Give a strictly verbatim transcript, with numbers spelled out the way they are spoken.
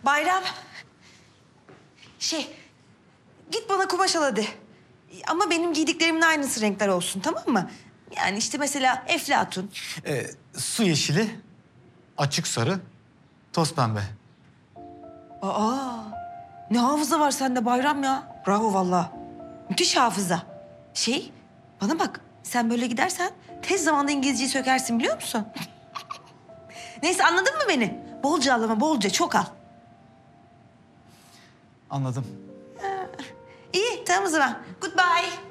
Bayram. Şey, git bana kumaş al hadi. Ama benim giydiklerimin aynısı renkler olsun, tamam mı? Yani işte mesela eflatun. Ee, su yeşili, açık sarı, toz pembe. Aa, ne hafıza var sende Bayram ya. Bravo vallahi. Müthiş hafıza. Şey, bana bak. Sen böyle gidersen tez zamanda İngilizceyi sökersin biliyor musun? Neyse anladın mı beni? Bolca al ama bolca, çok al. Anladım. İyi, tamam o zaman. Goodbye.